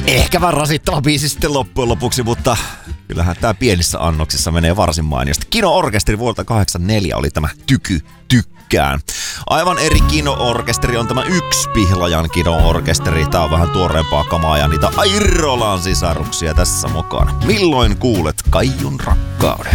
Ehkä vähän rasittava biisi sitten loppujen lopuksi, mutta kyllähän tää pienissä annoksissa menee varsin mainiosti. Kino-orkesteri vuodelta 84 oli tämä Tykkään. Aivan eri Kino-orkesteri on tämä Yksi Pihlajan Kino-orkesteri. Tää on vähän tuoreempaa kamaa ja niitä Airolan sisaruksia tässä mukana. Milloin kuulet Kaijun rakkauden?